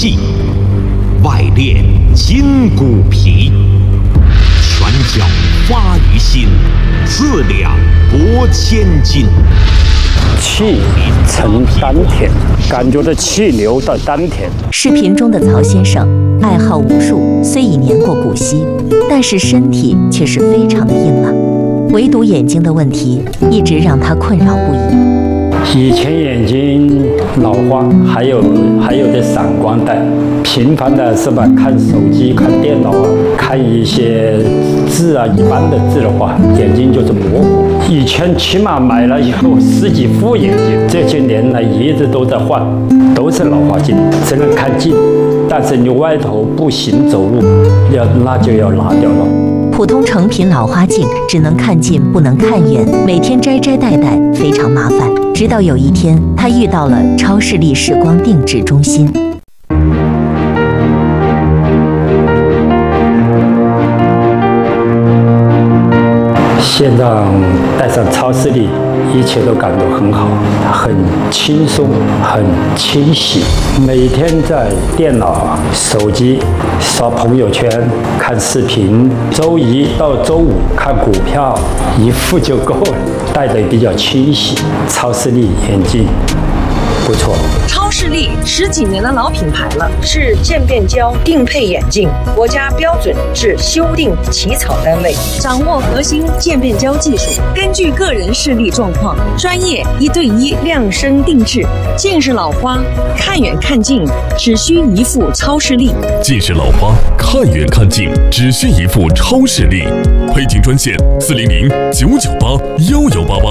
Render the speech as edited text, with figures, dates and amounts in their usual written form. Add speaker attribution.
Speaker 1: 细，外练筋骨皮。拳脚发于心，四两拨千斤。
Speaker 2: 气沉丹田，感觉这气流到丹田。
Speaker 3: 视频中的曹先生爱好武术，虽已年过古稀，但是身体却是非常的硬朗。唯独眼睛的问题一直让他困扰不已。
Speaker 2: 以前眼睛老花，还有的散光带，频繁的是吧？看手机、看电脑啊，看一些字啊，一般的字的话，眼睛就是模糊。以前起码买了以后10几副眼镜，这些年来一直都在换，都是老花镜，只能看近，但是你外头步行走路那就要拿掉了。
Speaker 3: 普通成品老花镜只能看近不能看远，每天摘摘戴戴非常麻烦。直到有一天，他遇到了超视力视光定制中心。
Speaker 2: 现在戴上超视力，一切都感到很好，很轻松，很清晰。每天在电脑、手机刷朋友圈、看视频，周一到周五看股票，一副就够了，戴得比较清晰。超视力眼镜不错。
Speaker 4: 超视力10几年的老品牌了，是渐变焦定配眼镜，国家标准制修订起草单位，掌握核心渐变焦技术，根据个人视力状况，专业1对1量身定制。近视老花看远看近只需一副超视力，
Speaker 5: 近视老花看远看近只需一副超视力。配镜专线400-998-1188。